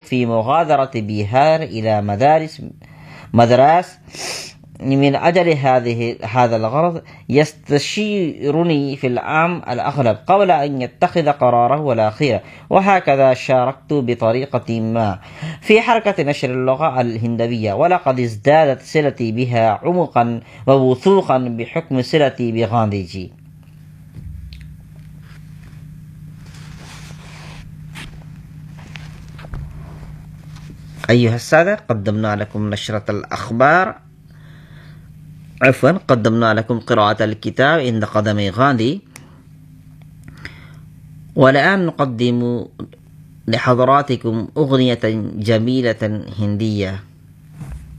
في مغادرة بيهار إلى مدارس من أجل هذا الغرض، يستشيرني في العام الأغلب قبل أن يتخذ قراره الأخير. وهكذا شاركت بطريقة ما في حركة نشر اللغة الهندية، ولقد ازدادت صلتي بها عمقا ووثوقا بحكم صلتي بغاندي جي. أيها السادة، قدمنا لكم نشرة الأخبار، قدمنا لكم قراءة الكتاب عند قدم غاندي، والآن نقدم لحضراتكم أغنية جميلة هندية.